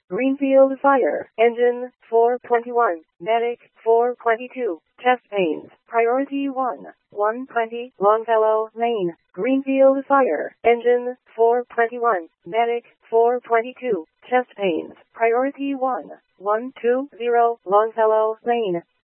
Greenfield Fire Engine 421, Medic 422, Chest Pains, Priority 1, 120, Longfellow Lane, Greenfield Fire Engine 421, Medic 422, Chest Pains, Priority 1, 120, Longfellow Lane.